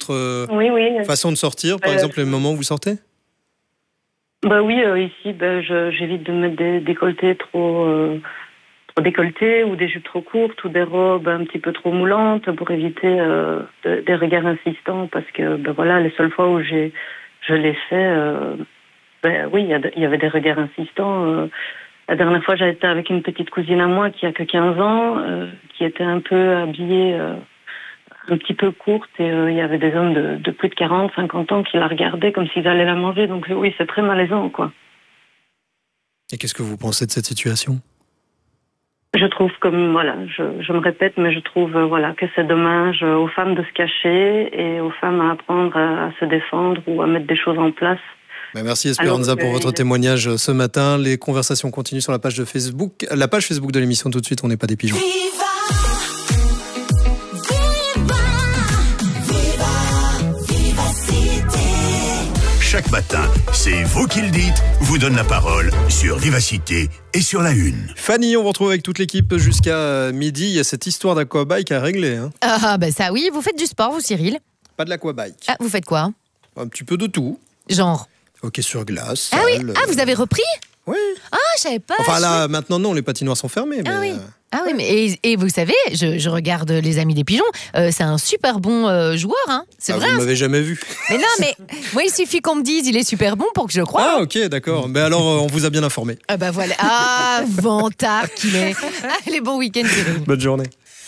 d'autres Oui. façons de sortir, par exemple les moments où vous sortez? Oui, ici, j'évite de mettre des décolletés trop décolletés ou des jupes trop courtes ou des robes un petit peu trop moulantes pour éviter des regards insistants parce que, les seules fois où je l'ai fait, oui, il y avait des regards insistants. La dernière fois, j'étais avec une petite cousine à moi qui a que 15 ans, qui était un peu habillée un petit peu courte et il y avait des hommes de plus de 40, 50 ans qui la regardaient comme s'ils allaient la manger. Donc oui, c'est très malaisant, quoi. Et qu'est-ce que vous pensez de cette situation? Je trouve je me répète, mais je trouve que c'est dommage aux femmes de se cacher et aux femmes à apprendre à se défendre ou à mettre des choses en place. Merci Esperanza pour votre témoignage ce matin. Les conversations continuent sur la page Facebook de l'émission. Tout de suite, on n'est pas des pigeons. Chaque matin, c'est vous qui le dites, vous donne la parole sur Vivacité et sur la Une. Fanny, on vous retrouve avec toute l'équipe jusqu'à midi. Il y a cette histoire d'aquabike à régler. Ça oui, vous faites du sport vous Cyril? Pas de l'aquabike. Ah, vous faites quoi? Un petit peu de tout. Genre? Hockey sur glace. Ah oui, vous avez repris? Oui. Ah, je savais pas. Enfin là, maintenant non, les patinoires sont fermées. Ah oui. Ah oui, mais et vous savez, je regarde les Amis des Pigeons, c'est un super bon joueur, hein. C'est vrai. Vous ne m'avez jamais vu. Mais non, mais moi il suffit qu'on me dise il est super bon pour que je croie. Ah ok, d'accord. Mais alors on vous a bien informé. Ah bah voilà. Ah, vantard qu'il est. Allez, bon week-end Cyril. Bonne journée.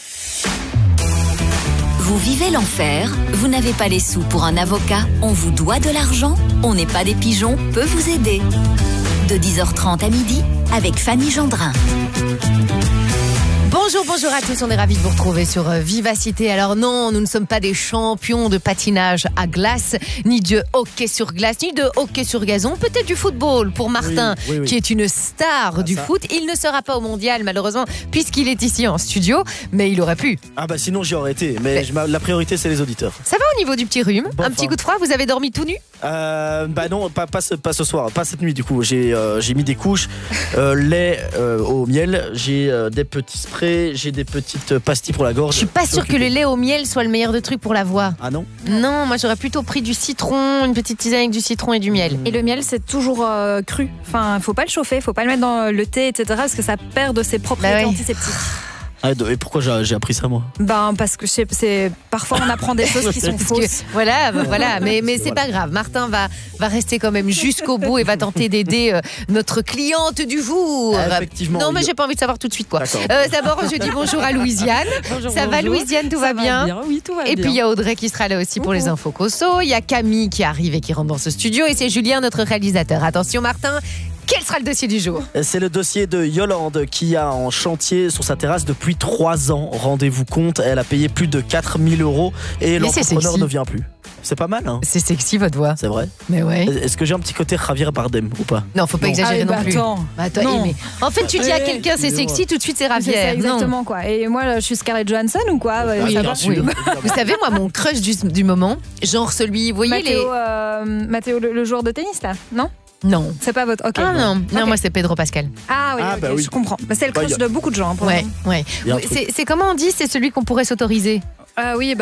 Vous vivez l'enfer? Vous n'avez pas les sous pour un avocat? On vous doit de l'argent? On n'est pas des pigeons peut vous aider. De 10h30 à midi avec Fanny Gendrin. Bonjour à tous, on est ravis de vous retrouver sur Vivacité. Alors non, nous ne sommes pas des champions de patinage à glace, ni de hockey sur glace, ni de hockey sur gazon, peut-être du football pour Martin, oui. Qui est une star du foot. Il ne sera pas au mondial malheureusement, puisqu'il est ici en studio, mais il aurait pu. Ah bah sinon j'y aurais été, mais la priorité c'est les auditeurs. Ça va au niveau du petit rhume? Un petit coup de froid, vous avez dormi tout nu? Non, pas ce soir, pas cette nuit du coup. J'ai mis des couches, lait au miel, j'ai des petits sprays, j'ai des petites pastilles pour la gorge. Je suis pas sûre que le lait au miel soit le meilleur de trucs pour la voix. Ah non? Non, moi j'aurais plutôt pris du citron, une petite tisane avec du citron et du miel. Et le miel c'est toujours cru. Enfin, faut pas le chauffer, faut pas le mettre dans le thé, etc. parce que ça perd de ses propriétés antiseptiques. Et pourquoi j'ai appris ça moi? Parce que parfois on apprend des choses qui sont fausses. Voilà, mais c'est pas grave. Martin va rester quand même jusqu'au bout et va tenter d'aider notre cliente du jour. Effectivement. Non, mais j'ai pas envie de savoir tout de suite quoi. D'abord, je dis bonjour à Louisiane. Ça va Louisiane, tout va bien? Oui, tout va bien. Et puis il y a Audrey qui sera là aussi pour les infos conso. Il y a Camille qui arrive et qui rentre dans ce studio et c'est Julien notre réalisateur. Attention Martin. Quel sera le dossier du jour? C'est le dossier de Yolande qui a en chantier sur sa terrasse depuis 3 ans. Rendez-vous compte, elle a payé plus de 4 000 € et l'entrepreneur ne vient plus. C'est pas mal, hein? C'est sexy votre voix. C'est vrai? Mais ouais. Est-ce que j'ai un petit côté Javier Bardem ou pas? Non, faut pas exagérer non plus. Attends, non. Mais en fait, tu dis à quelqu'un c'est sexy, tout de suite c'est Javier. C'est exactement quoi. Et moi, je suis Scarlett Johansson ou quoi? Oui, bien sûr. Vous savez, moi, mon crush du moment, genre celui, vous voyez Mathéo, le joueur de tennis là, non? Non. C'est pas votre. Ok. Ah non, moi c'est Pedro Pascal. Ah oui, oui. Je comprends. C'est le crush de beaucoup de gens. Ouais. C'est comment on dit? C'est celui qu'on pourrait s'autoriser. Oui,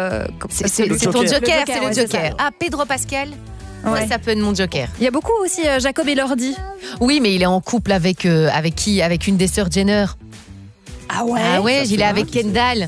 c'est ton Joker, c'est le Joker. Ah, Pedro Pascal. Ouais, ça peut être mon Joker. Il y a beaucoup aussi Jacob Elordi. Oui, mais il est en couple avec qui? Avec une des sœurs Jenner. Ah ouais? Ah ouais, il est avec Kendall.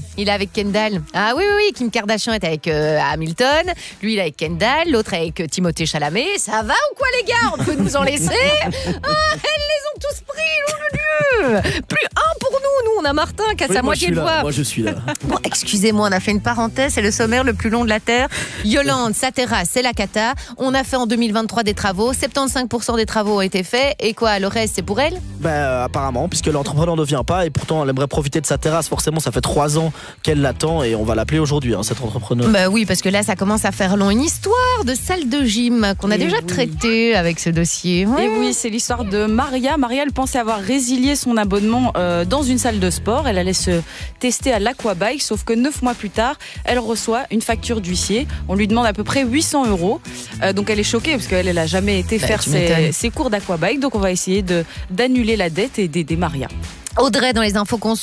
Ah oui, Kim Kardashian est avec Hamilton. Lui, il est avec Kendall. L'autre avec Timothée Chalamet. Ça va ou quoi, les gars? On peut nous en laisser? Elles les ont tous pris, nom de Dieu! Plus un pour nous. Nous, on a Martin qui a sa moitié de voix. Moi, je suis là. Bon, excusez-moi, on a fait une parenthèse. C'est le sommaire le plus long de la Terre. Yolande, sa terrasse, c'est la cata. On a fait en 2023 des travaux. 75% des travaux ont été faits. Et quoi, le reste, c'est pour elle? Apparemment, puisque l'entrepreneur ne vient pas et pourtant elle aimerait profiter de sa terrasse. Forcément, ça fait 3 ans qu'elle l'attend et on va l'appeler aujourd'hui, cet entrepreneur. Oui, parce que là, ça commence à faire long. Une histoire de salle de gym qu'on a déjà traitée avec ce dossier. Ouais. Et oui, c'est l'histoire de Maria. Maria, elle pensait avoir résilié son abonnement dans une salle de sport. Elle allait se tester à l'aquabike, sauf que 9 mois plus tard, elle reçoit une facture d'huissier. On lui demande à peu près 800 €. Donc elle est choquée parce qu'elle n'a jamais été faire ses cours d'aquabike. Donc on va essayer d'annuler la dette et d'aider Maria. Audrey dans les infos conso.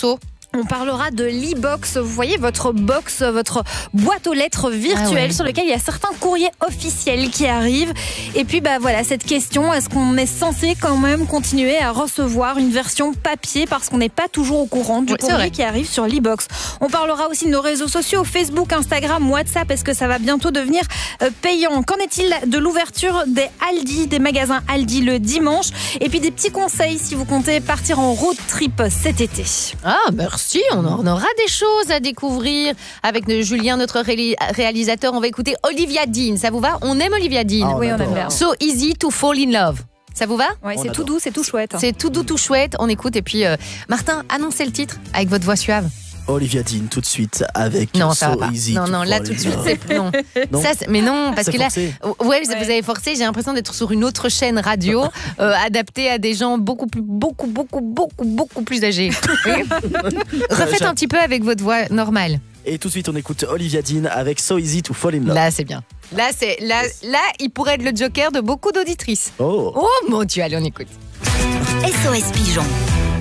On parlera de l'e-box, vous voyez votre box, votre boîte aux lettres virtuelle sur laquelle il y a certains courriers officiels qui arrivent. Et puis voilà, cette question, est-ce qu'on est censé quand même continuer à recevoir une version papier parce qu'on n'est pas toujours au courant du courrier qui arrive sur l'e-box. On parlera aussi de nos réseaux sociaux, Facebook, Instagram, WhatsApp, est-ce que ça va bientôt devenir payant? Qu'en est-il de l'ouverture des magasins Aldi le dimanche? Et puis des petits conseils si vous comptez partir en road trip cet été. Ah, merci, on en aura des choses à découvrir avec Julien, notre réalisateur. On va écouter Olivia Dean, ça vous va? On aime Olivia Dean. Oui, on aime bien. So easy to fall in love. Ça vous va? Oui, c'est tout doux, c'est tout chouette. C'est tout doux, tout chouette. On écoute et puis Martin, annoncez le titre avec votre voix suave. Olivia Dean tout de suite avec non, ça So va pas. Easy. Non, là tout de suite c'est non. Ça, mais non, parce que là, vous avez forcé. J'ai l'impression d'être sur une autre chaîne radio adaptée à des gens beaucoup plus âgés. Refaites un petit peu avec votre voix normale. Et tout de suite, on écoute Olivia Dean avec So Easy to Fall in Love. Là, c'est bien. Là, il pourrait être le joker de beaucoup d'auditrices. Oh mon Dieu, allez, on écoute. SOS Pigeon.